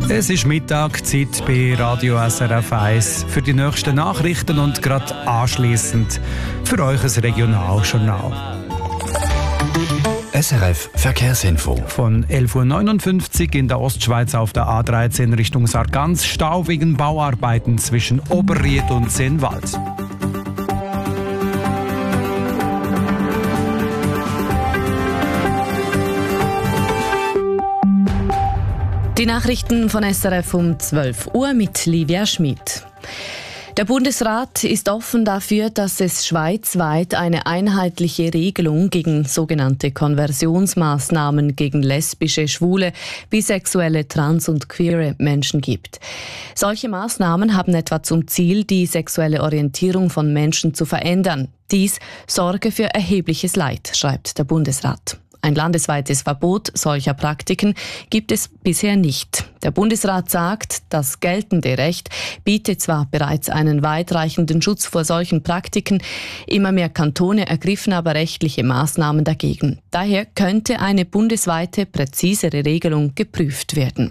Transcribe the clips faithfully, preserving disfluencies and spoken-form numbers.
Es ist Mittagzeit bei Radio S R F eins für die nächsten Nachrichten und gerade anschliessend für euch ein Regionaljournal. S R F Verkehrsinfo. Von elf Uhr neunundfünfzig in der Ostschweiz auf der A dreizehn Richtung Sargans, Stau wegen Bauarbeiten zwischen Oberried und Sennwald. Die Nachrichten von S R F um zwölf Uhr mit Livia Schmid. Der Bundesrat ist offen dafür, dass es schweizweit eine einheitliche Regelung gegen sogenannte Konversionsmaßnahmen gegen lesbische, schwule, bisexuelle, trans- und queere Menschen gibt. Solche Maßnahmen haben etwa zum Ziel, die sexuelle Orientierung von Menschen zu verändern. Dies sorge für erhebliches Leid, schreibt der Bundesrat. Ein landesweites Verbot solcher Praktiken gibt es bisher nicht. Der Bundesrat sagt, das geltende Recht bietet zwar bereits einen weitreichenden Schutz vor solchen Praktiken, immer mehr Kantone ergriffen aber rechtliche Maßnahmen dagegen. Daher könnte eine bundesweite, präzisere Regelung geprüft werden.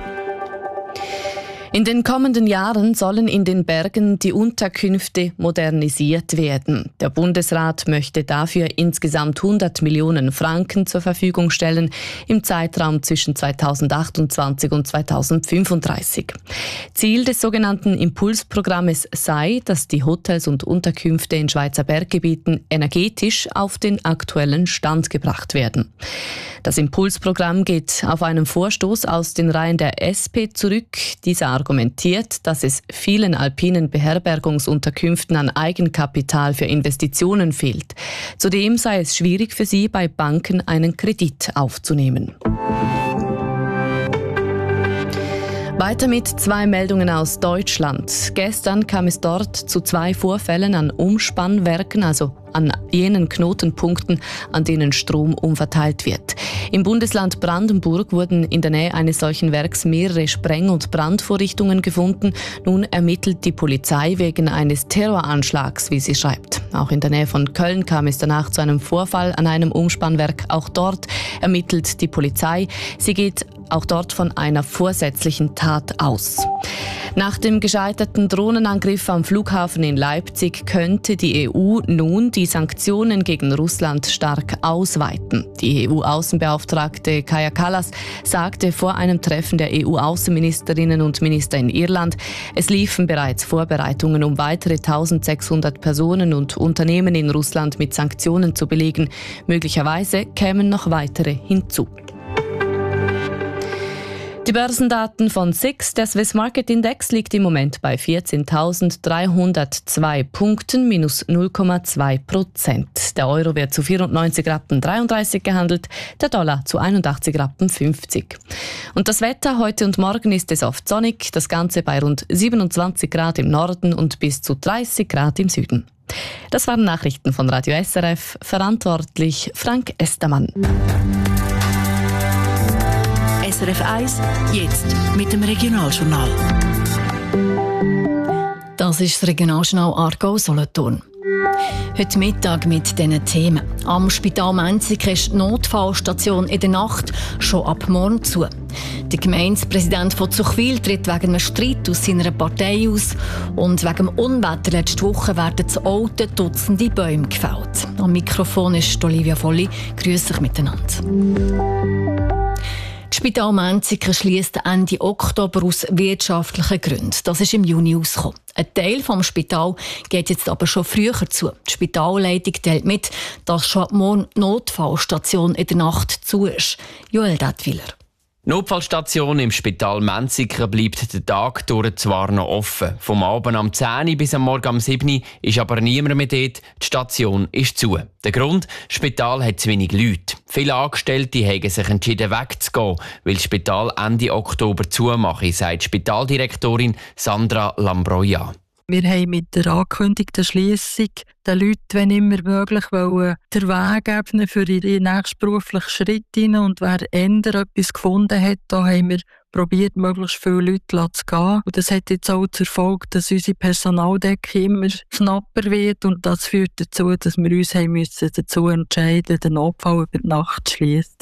In den kommenden Jahren sollen in den Bergen die Unterkünfte modernisiert werden. Der Bundesrat möchte dafür insgesamt hundert Millionen Franken zur Verfügung stellen im Zeitraum zwischen zweitausendachtundzwanzig und zweitausendfünfunddreißig. Ziel des sogenannten Impulsprogrammes sei, dass die Hotels und Unterkünfte in Schweizer Berggebieten energetisch auf den aktuellen Stand gebracht werden. Das Impulsprogramm geht auf einen Vorstoß aus den Reihen der S P zurück. Dieser argumentiert, dass es vielen alpinen Beherbergungsunterkünften an Eigenkapital für Investitionen fehlt. Zudem sei es schwierig für sie, bei Banken einen Kredit aufzunehmen. Weiter mit zwei Meldungen aus Deutschland. Gestern kam es dort zu zwei Vorfällen an Umspannwerken, also an jenen Knotenpunkten, an denen Strom umverteilt wird. Im Bundesland Brandenburg wurden in der Nähe eines solchen Werks mehrere Spreng- und Brandvorrichtungen gefunden. Nun ermittelt die Polizei wegen eines Terroranschlags, wie sie schreibt. Auch in der Nähe von Köln kam es danach zu einem Vorfall an einem Umspannwerk. Auch dort ermittelt die Polizei. Sie geht auch dort von einer vorsätzlichen Tat aus. Nach dem gescheiterten Drohnenangriff am Flughafen in Leipzig könnte die E U nun die Sanktionen gegen Russland stark ausweiten. Die E U-Außenbeauftragte Kaja Kallas sagte vor einem Treffen der E U-Außenministerinnen und Minister in Irland, es liefen bereits Vorbereitungen, um weitere eintausendsechshundert Personen und Unternehmen in Russland mit Sanktionen zu belegen. Möglicherweise kämen noch weitere hinzu. Die Börsendaten von S I X, der Swiss Market Index, liegt im Moment bei vierzehntausenddreihundertzwei Punkten, minus null Komma zwei Prozent. Der Euro wird zu vierundneunzig Rappen dreiunddreißig gehandelt, der Dollar zu einundachtzig Rappen fünfzig. Und das Wetter heute und morgen ist es oft sonnig, das Ganze bei rund siebenundzwanzig Grad im Norden und bis zu dreißig Grad im Süden. Das waren Nachrichten von Radio S R F, verantwortlich Frank Estermann. S R F eins, jetzt mit dem Regionaljournal. Das ist das Regionaljournal Aargau-Solothurn. Heute Mittag mit diesen Themen. Am Spital Menziken ist die Notfallstation in der Nacht schon ab morgen zu. Der Gemeindepräsident von Zuchwil tritt wegen einem Streit aus seiner Partei aus. Und wegen dem Unwetter letzte Woche werden zu Olten Dutzende Bäume gefällt. Am Mikrofon ist Olivia Volli. Grüß euch miteinander. Das Spital Menziken schliesst Ende Oktober aus wirtschaftlichen Gründen. Das ist im Juni ausgekommen. Ein Teil des Spitals geht jetzt aber schon früher zu. Die Spitalleitung teilt mit, dass schon ab morgen die Notfallstation in der Nacht zu ist. Joel Detwiler. Die Notfallstation im Spital Menziken bleibt den Tag durch zwar noch offen. Vom Abend am zehn Uhr bis am Morgen am sieben Uhr ist aber niemand mehr dort. Die Station ist zu. Der Grund? Das Spital hat zu wenig Leute. Viele Angestellte haben sich entschieden wegzugehen, weil das Spital Ende Oktober zumache, sagt die Spitaldirektorin Sandra Lambroia. Wir haben mit der angekündigten Schliessung den Leuten, wenn immer möglich, wollen, den Weg ebnen für ihre nächsten beruflichen Schritte. Und wer ändern etwas gefunden hat, da haben wir probiert, möglichst viele Leute zu gehen. Und das hat jetzt auch zur Folge, dass unsere Personaldecke immer knapper wird. Und das führt dazu, dass wir uns haben müssen dazu entscheiden, den Notfall über die Nacht zu schliessen.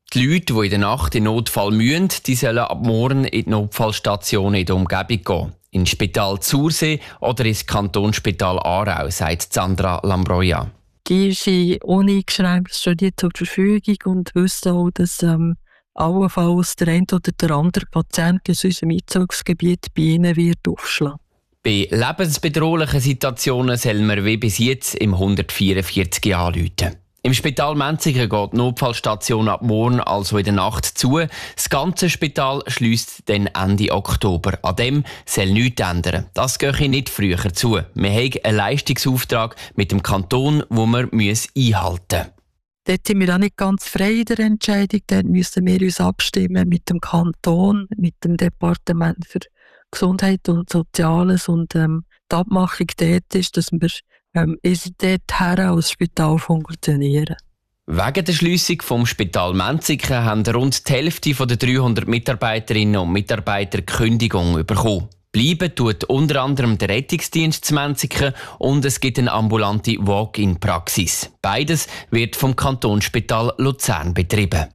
Die Leute, die in der Nacht in Notfall müssen, die sollen ab morgen in die Notfallstation in der Umgebung gehen. Ins Spital Zursee oder ins Kantonsspital Aarau, sagt Sandra Lambroia. Die sind uneingeschränkt studiert zur Verfügung und wissen auch, dass ähm, allenfalls der eine oder der andere Patient aus unserem Einzugsgebiet bei ihnen wird aufschlagen. Bei lebensbedrohlichen Situationen soll man wie bis jetzt im hundertvierundvierzig anrufen. Im Spital Menziken geht die Notfallstation ab morgen, also in der Nacht, zu. Das ganze Spital schliesst dann Ende Oktober. An dem soll nichts ändern. Das gehe nicht früher zu. Wir haben einen Leistungsauftrag mit dem Kanton, den wir einhalten müssen. Dort sind wir auch nicht ganz frei in der Entscheidung. Dort müssen wir uns abstimmen mit dem Kanton, mit dem Departement für Gesundheit und Soziales. Und ähm, die Abmachung dort ist, dass wir ähm, dort her als Spital funktionieren. Wegen der Schliessung vom Spital Menziken haben rund die Hälfte der dreihundert Mitarbeiterinnen und Mitarbeiter Kündigung bekommen. Bleiben tut unter anderem der Rettungsdienst zu Menziken und es gibt eine ambulante Walk-in-Praxis. Beides wird vom Kantonsspital Luzern betrieben.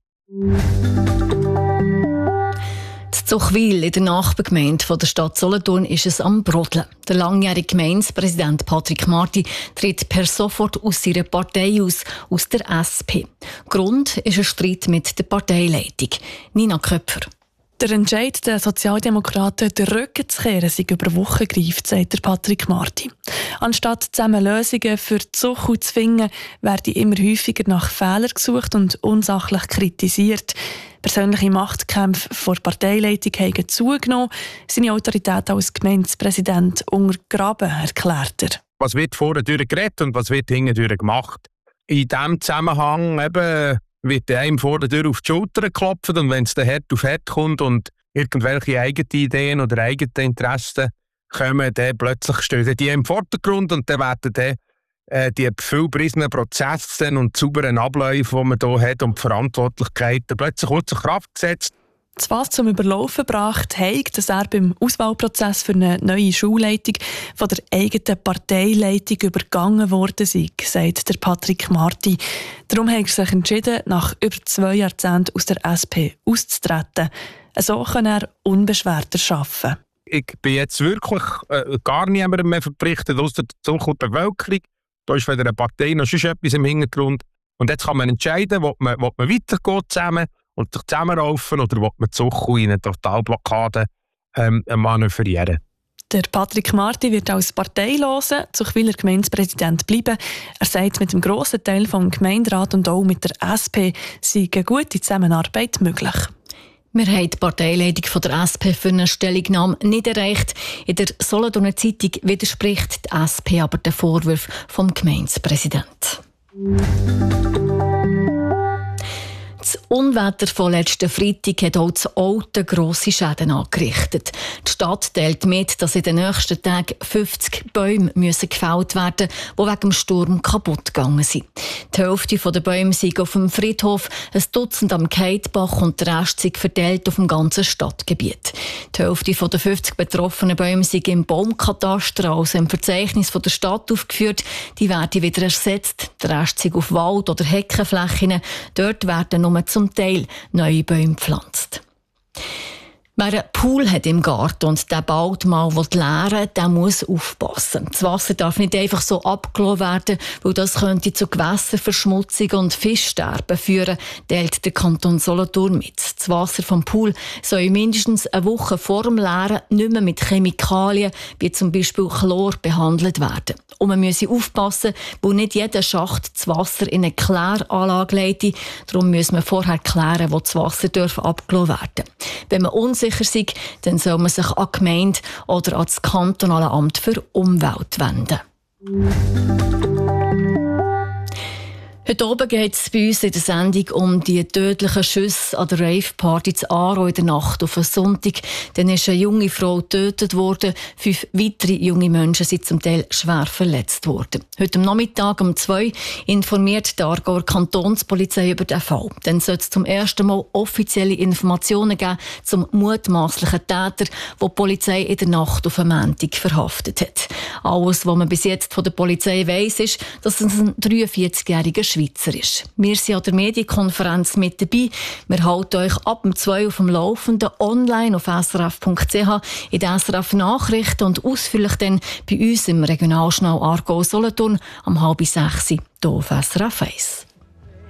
In Zuchwil, in der Nachbargemeinde der Stadt Solothurn, ist es am Brodeln. Der langjährige Gemeindepräsident Patrick Marti tritt per sofort aus seiner Partei aus, aus der S P. Grund ist ein Streit mit der Parteileitung. Nina Köpfer. Der Entscheid der Sozialdemokraten, den Rücken zu kehren, sei über Wochen greift, sagt der Patrick Marti. Anstatt zusammen Lösungen für die Zucht zu finden, werden immer häufiger nach Fehlern gesucht und unsachlich kritisiert. Persönliche Machtkämpfe vor der Parteileitung haben zugenommen. Seine Autorität als Gemeindepräsident untergraben, erklärt er. Was wird vorne geredet und was wird hinten gemacht? In diesem Zusammenhang eben wird einem vorne auf die Schulter geklopft und wenn es dann hart auf hart kommt und irgendwelche eigenen Ideen oder eigene Interessen kommen, dann plötzlich stehen die im Vordergrund und dann werden dann äh, die vielpreisenen Prozesse und die sauberen Abläufe, die man hier hat und die Verantwortlichkeiten plötzlich außer Kraft gesetzt. Das was zum Überlaufen gebracht hat, dass er beim Auswahlprozess für eine neue Schulleitung von der eigenen Parteileitung übergangen worden sei, sagt der Patrick Marti. Darum hat er sich entschieden, nach über zwei Jahrzehnten aus der S P auszutreten. So kann er unbeschwerter arbeiten. Ich bin jetzt wirklich äh, gar niemandem mehr verpflichtet, außer der Bevölkerung. Da ist weder eine Partei noch sonst etwas im Hintergrund. Und jetzt kann man entscheiden, ob man, ob man weitergeht zusammen und sich zusammenraufen oder ob man die Zucht in eine Totalblockade ähm, manövrieren. Der Patrick Marti wird als parteiloser Zuchwiler Gemeindepräsident bleiben. Er sagt, mit dem grossen Teil vom Gemeinderat und auch mit der S P sei eine gute Zusammenarbeit möglich. Wir haben die Parteileitung von der S P für eine Stellungnahme nicht erreicht. In der Solothurner Zeitung widerspricht die S P aber den Vorwürfen vom Gemeindepräsidenten. Das Unwetter von letzten Freitag hat auch zu Olten grosse Schäden angerichtet. Die Stadt teilt mit, dass in den nächsten Tagen fünfzig Bäume müssen gefällt werden müssen, die wegen dem Sturm kaputt gegangen sind. Die Hälfte der Bäume sind auf dem Friedhof, ein Dutzend am Keitbach und der Rest sind verteilt auf dem ganzen Stadtgebiet. Die Hälfte der fünfzig betroffenen Bäume sind im Baumkataster, also im Verzeichnis der Stadt, aufgeführt. Die werden wieder ersetzt. Der Rest sind auf Wald- oder Heckenflächen. Dort werden nur zum Teil neue Bäume gepflanzt. Wer einen Pool hat im Garten und den bald mal leeren will, der muss aufpassen. Das Wasser darf nicht einfach so abgelassen werden, weil das könnte zu Gewässerverschmutzung und Fischsterben führen, teilt der Kanton Solothurn mit. Das Wasser vom Pool soll mindestens eine Woche vor dem Leeren nicht mehr mit Chemikalien, wie zum Beispiel Chlor, behandelt werden. Und man muss aufpassen, weil nicht jeder Schacht das Wasser in eine Kläranlage leitet. Darum muss man vorher klären, wo das Wasser abgelassen werden darf. Wenn man unsicher ist, dann soll man sich an die Gemeinde oder an das kantonale Amt für Umwelt wenden. Heute Abend geht es bei uns in der Sendung um die tödlichen Schüsse an der Rave-Party zu Aarau in der Nacht auf einen Sonntag. Dann ist eine junge Frau getötet worden. Fünf weitere junge Menschen sind zum Teil schwer verletzt worden. Heute am Nachmittag um zwei informiert die Aargauer Kantonspolizei über den Fall. Dann soll es zum ersten Mal offizielle Informationen geben zum mutmaßlichen Täter, den die Polizei in der Nacht auf einen Montag verhaftet hat. Alles, was man bis jetzt von der Polizei weiss, ist, dass es ein dreiundvierzigjähriger Schweizerisch. Wir sind an der Medienkonferenz mit dabei. Wir halten euch ab um zwei auf dem Laufenden online auf s r f punkt c h, in den S R F Nachrichten und ausführlich dann bei uns im Regionaljournal Aargau Solothurn am halb sechs hier auf S R F eins.